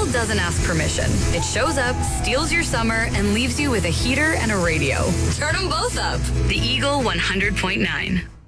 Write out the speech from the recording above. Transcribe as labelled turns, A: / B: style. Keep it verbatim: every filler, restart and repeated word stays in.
A: doesn't ask permission. It shows up, steals your summer, and leaves you with a heater and a radio. Turn them both up. The Eagle one hundred point nine.